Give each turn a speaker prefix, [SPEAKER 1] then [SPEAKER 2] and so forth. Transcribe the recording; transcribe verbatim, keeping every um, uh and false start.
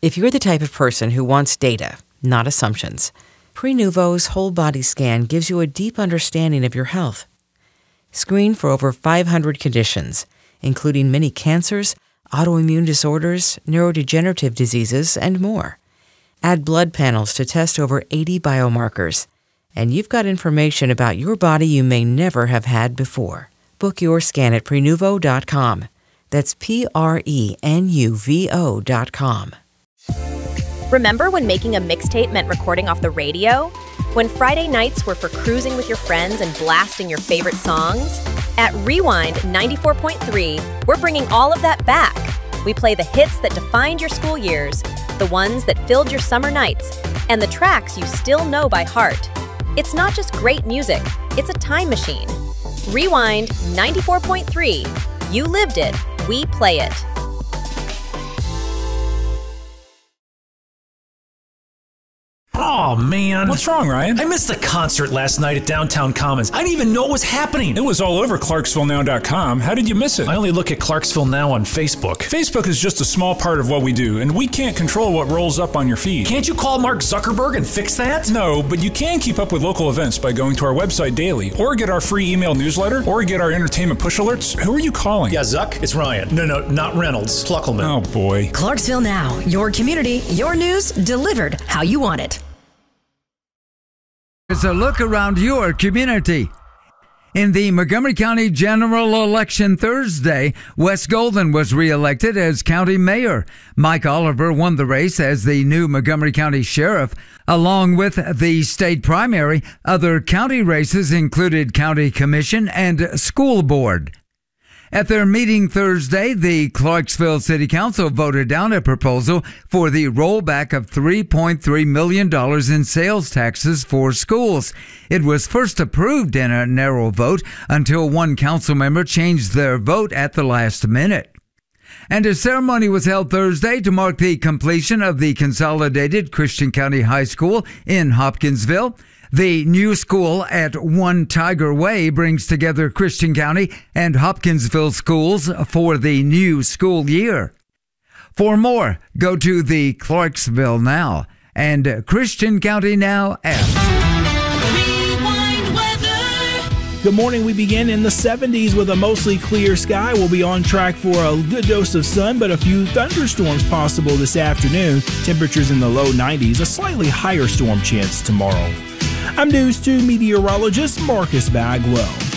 [SPEAKER 1] If you're the type of person who wants data, not assumptions, Prenuvo's whole body scan gives you a deep understanding of your health. Screen for over five hundred conditions, including many cancers, autoimmune disorders, neurodegenerative diseases, and more. Add blood panels to test over eighty biomarkers, and you've got information about your body you may never have had before. Book your scan at Prenuvo dot com. That's P R E N U V O dot com.
[SPEAKER 2] Remember when making a mixtape meant recording off the radio? When Friday nights were for cruising with your friends and blasting your favorite songs? At Rewind ninety-four point three, we're bringing all of that back. We play the hits that defined your school years, the ones that filled your summer nights, and the tracks you still know by heart. It's not just great music, it's a time machine. Rewind ninety-four point three. You lived it, we play it.
[SPEAKER 3] Oh, man.
[SPEAKER 4] What's wrong, Ryan?
[SPEAKER 3] I missed the concert last night at Downtown Commons. I didn't even know what was happening.
[SPEAKER 4] It was all over Clarksville Now dot com. How did you miss it?
[SPEAKER 3] I only look at Clarksville Now on Facebook.
[SPEAKER 4] Facebook is just a small part of what we do, and we can't control what rolls up on your feed.
[SPEAKER 3] Can't you call Mark Zuckerberg and fix that?
[SPEAKER 4] No, but you can keep up with local events by going to our website daily, or get our free email newsletter, or get our entertainment push alerts. Who are you calling?
[SPEAKER 3] Yeah, Zuck, it's Ryan. No, no, not Reynolds. Pluckelman.
[SPEAKER 4] Oh, boy.
[SPEAKER 5] Clarksville Now, your community, your news, delivered how you want it.
[SPEAKER 6] It's a look around your community. In the Montgomery County general election Thursday, Wes Golden was reelected as county mayor. Mike Oliver won the race as the new Montgomery County sheriff. Along with the state primary, other county races included county commission and school board. At their meeting Thursday, the Clarksville City Council voted down a proposal for the rollback of three point three million dollars in sales taxes for schools. It was first approved in a narrow vote until one council member changed their vote at the last minute. And a ceremony was held Thursday to mark the completion of the consolidated Christian County High School in Hopkinsville. The new school at One Tiger Way brings together Christian County and Hopkinsville schools for the new school year. For more, go to the Clarksville Now and Christian County Now app.
[SPEAKER 7] Rewind weather. Good morning. We begin in the seventies with a mostly clear sky. We'll be on track for a good dose of sun, but a few thunderstorms possible this afternoon. Temperatures in the low nineties, a slightly higher storm chance tomorrow. I'm News two meteorologist Marcus Bagwell.